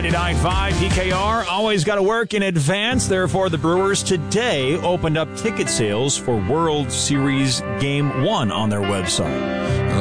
99.5 PKR, always got to work in advance. Therefore, the Brewers today opened up ticket sales for World Series Game 1 on their website.